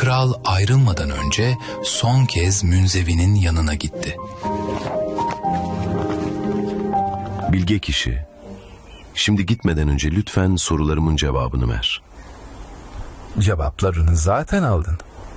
Kral ayrılmadan önce son kez Münzevi'nin yanına gitti. Bilge kişi, şimdi gitmeden önce lütfen sorularımın cevabını ver. Cevaplarını zaten aldın.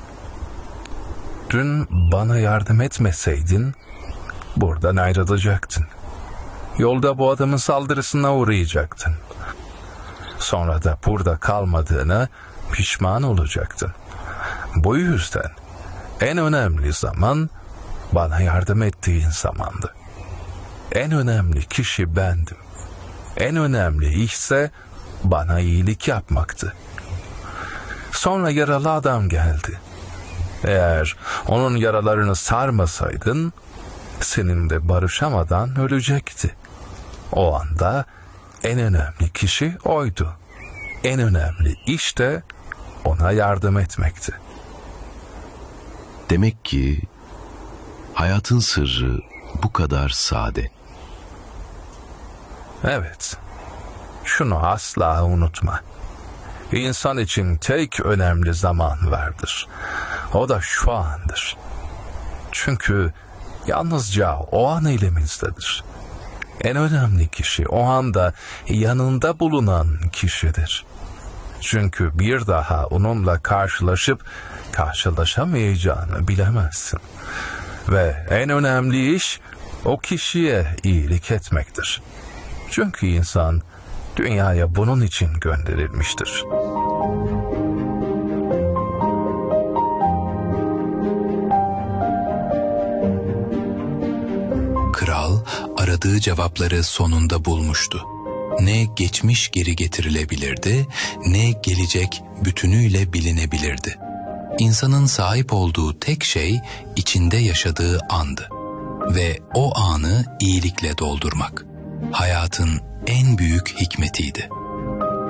Dün bana yardım etmeseydin buradan ayrılacaktın. Yolda bu adamın saldırısına uğrayacaktın. Sonra da burada kalmadığına pişman olacaktın. Bu yüzden en önemli zaman bana yardım ettiğin zamandı. En önemli kişi bendim. En önemli işse bana iyilik yapmaktı. Sonra yaralı adam geldi. Eğer onun yaralarını sarmasaydın, seninle barışamadan ölecekti. O anda en önemli kişi oydu. En önemli iş de ona yardım etmekti. Demek ki hayatın sırrı bu kadar sade. Evet, şunu asla unutma. İnsan için tek önemli zaman vardır. O da şu andır. Çünkü yalnızca o an elimizdedir. En önemli kişi o anda yanında bulunan kişidir. Çünkü bir daha onunla karşılaşıp karşılaşamayacağını bilemezsin. Ve en önemli iş o kişiye iyilik etmektir. Çünkü insan dünyaya bunun için gönderilmiştir. Kral aradığı cevapları sonunda bulmuştu. Ne geçmiş geri getirilebilirdi, ne gelecek bütünüyle bilinebilirdi. İnsanın sahip olduğu tek şey içinde yaşadığı andı. Ve o anı iyilikle doldurmak hayatın en büyük hikmetiydi.